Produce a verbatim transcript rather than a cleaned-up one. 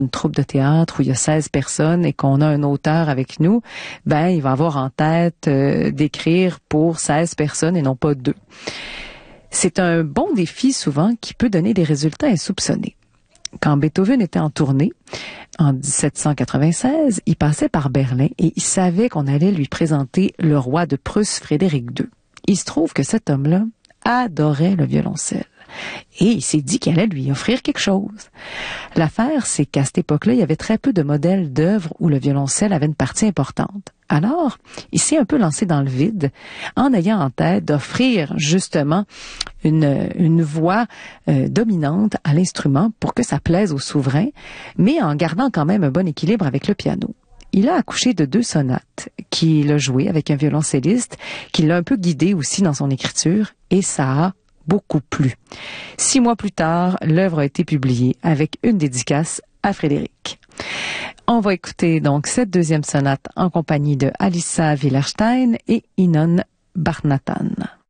une troupe de théâtre où il y a seize personnes et qu'on a un auteur avec nous, ben il va avoir en tête euh, d'écrire pour seize personnes et non pas deux. C'est un bon défi souvent qui peut donner des résultats insoupçonnés. Quand Beethoven était en tournée, en dix-sept cent quatre-vingt-seize, il passait par Berlin et il savait qu'on allait lui présenter le roi de Prusse, Frédéric deux. Il se trouve que cet homme-là adorait le violoncelle. Et il s'est dit qu'il allait lui offrir quelque chose. L'affaire, c'est qu'à cette époque-là, il y avait très peu de modèles d'œuvres où le violoncelle avait une partie importante. Alors, il s'est un peu lancé dans le vide en ayant en tête d'offrir justement une, une voix euh, dominante à l'instrument pour que ça plaise au souverain, mais en gardant quand même un bon équilibre avec le piano. Il a accouché de deux sonates qu'il a jouées avec un violoncelliste qui l'a un peu guidé aussi dans son écriture et ça a beaucoup plu. Six mois plus tard, l'œuvre a été publiée avec une dédicace à Frédéric. On va écouter donc cette deuxième sonate en compagnie de Alissa Wilerstein et Inon Barnatan.